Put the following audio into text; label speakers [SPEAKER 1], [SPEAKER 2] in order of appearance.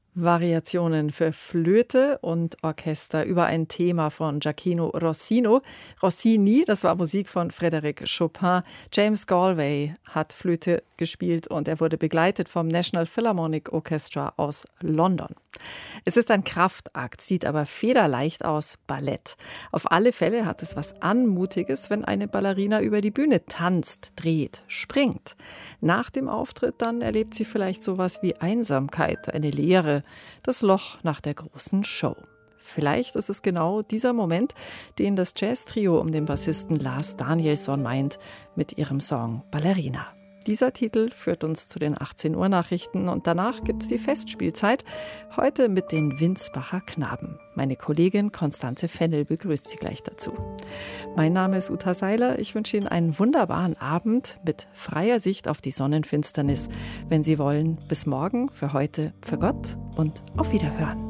[SPEAKER 1] Variationen für Flöte und Orchester über ein Thema von Gioachino Rossini, das war Musik von Frédéric Chopin. James Galway hat Flöte gespielt und er wurde begleitet vom National Philharmonic Orchestra aus London. Es ist ein Kraftakt, sieht aber federleicht aus, Ballett. Auf alle Fälle hat es was Anmutiges, wenn eine Ballerina über die Bühne tanzt, dreht, springt. Nach dem Auftritt dann erlebt sie vielleicht sowas wie Einsamkeit, eine Leere, das Loch nach der großen Show. Vielleicht ist es genau dieser Moment, den das Jazz-Trio um den Bassisten Lars Danielsson meint mit ihrem Song Ballerina. Dieser Titel führt uns zu den 18 Uhr Nachrichten und danach gibt es die Festspielzeit. Heute mit den Winsbacher Knaben. Meine Kollegin Konstanze Fennel begrüßt Sie gleich dazu. Mein Name ist Uta Seiler. Ich wünsche Ihnen einen wunderbaren Abend mit freier Sicht auf die Sonnenfinsternis. Wenn Sie wollen, bis morgen, für heute, für Gott und auf Wiederhören.